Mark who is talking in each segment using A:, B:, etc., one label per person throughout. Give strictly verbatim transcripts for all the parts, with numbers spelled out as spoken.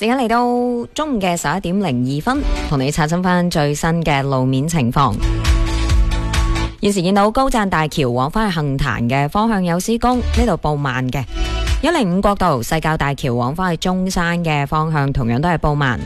A: 時間嚟到中午嘅十一點零二分，同你刷新翻最新嘅路面情況。現時見到高贊大橋往返去杏壇嘅方向有施工，呢度報慢嘅。一零五國道西滘大橋往返去中山嘅方向同樣都係報慢。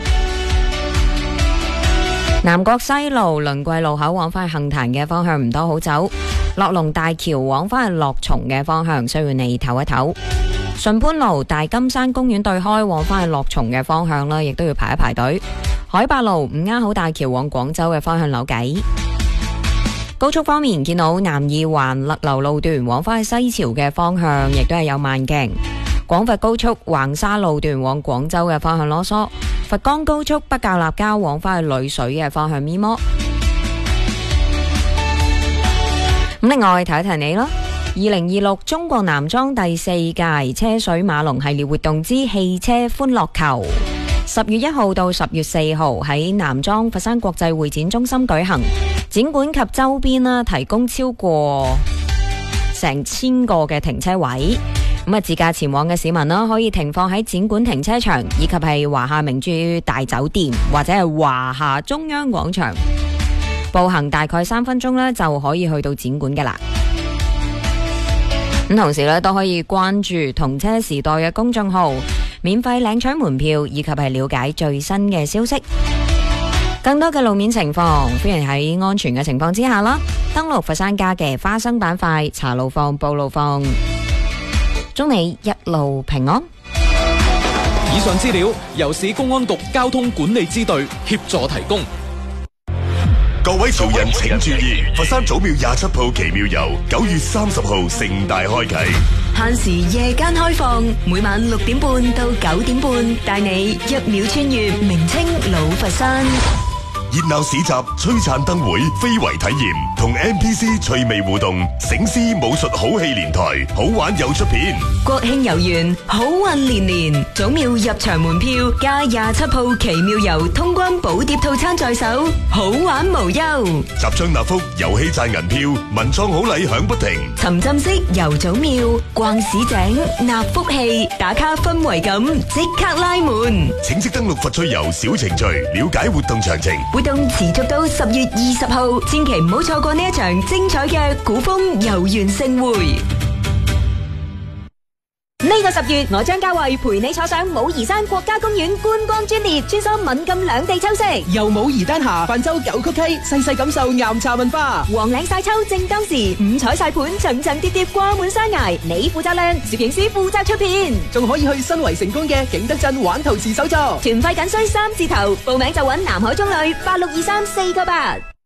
A: 南國西路輪桂路口往返去杏壇嘅方向唔多好走。樂龍大橋往返去樂松嘅方向需要你唞一唞。順潘路大金山公園對開往返去樂松嘅方向啦，亦都要排一排隊。海八路五鴉口大橋往廣州嘅方向扭計。高速方面，見到南二環勒流路段往返去西樵嘅方向，亦都係有慢鏡。廣佛高速橫沙路段往廣州嘅方向囉嗦。佛岡高速北滘立交往返去濾水嘅方向咪摩。咁另外提一提你啦。二零二六中國男裝第四屆車水馬龍系列活動之汽車歡樂球，十月一號到十月四號喺南莊佛山國際會展中心舉行。展館及周邊啦，提供超過成千個嘅停車位。咁啊，自駕前往嘅市民啦，可以停放喺展館停車場，以及係華夏明珠大酒店或者係華夏中央廣場。步行大概三分鐘呢，就可以去到展館嘅啦。咁同時咧，都可以關注同車時代嘅公眾號，免費領取門票，以及係了解最新嘅消息。更多嘅路面情況，歡迎喺安全嘅情況之下啦，登錄佛山家嘅花生板塊查路況、報路況。祝你一路平安。
B: 以上資料由市公安局交通管理支隊協助提供。
C: 各位潮人請注意，佛山祖廟廿七號奇妙遊九月三十號盛大開啟，
D: 限時夜間開放，每晚六點半到九點半，帶你一秒穿越明清老佛山。
C: 熱鬧市集、璀璨燈會、非遺體驗同 N P C 趣味互動，醒獅武術好戲連台，好玩又出片。
D: 國慶遊園，好運連連，祖廟入場門票加廿七號奇妙遊通關寶碟套餐在手，好玩無憂。
C: 集章納福，遊戲賺銀票，文創好禮響不停。
D: 沉浸式遊祖廟，逛市井，納福氣，打卡氛圍感，即刻拉門。
C: 請即登錄佛趣遊小程序，了解活動詳情。
D: 活動持續到十月二十號，千祈唔好錯過呢一場精彩嘅古風遊園盛會。
E: 呢個十月，我張家慧陪你坐上武夷山國家公園觀光專列，穿梭閩贛兩地秋色，
F: 由武夷丹霞泛舟九曲溪，細細感受岩茶文化。
E: 黃嶺晒秋正當時，五彩晒盤層層疊疊掛滿山崖，你負責靚，攝影師負責出片，
F: 仲可以去新圍成功嘅景德鎮玩陶瓷手作。
E: 團費僅需三字頭，報名就揾南海中旅八六二三四個八。